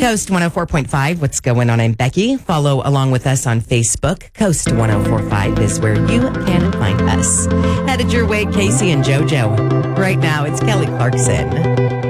Coast 104.5. What's going on? I'm Becky. Follow along with us on Facebook. Coast 104.5 is where you can find us. Headed your way, Casey and JoJo. Right now, it's Kelly Clarkson.